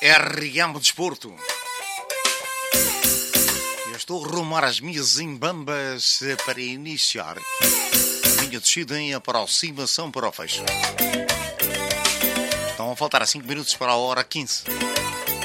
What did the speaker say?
RM Desporto. Eu estou a arrumar as minhas embambas para iniciar a minha descida em aproximação para o fecho. Estão a faltar 5 minutos para a hora 15.